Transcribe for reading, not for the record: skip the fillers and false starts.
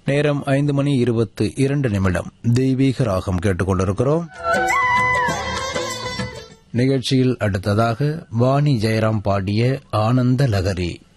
நேரம் 5:22 தெய்வீக ராகம் கேட்டுக்கொண்டிருக்கிறோம். நிகழ்ச்சியில் அடுத்ததாக வாணி ஜெயராம் பாடிய ஆனந்த லகரி.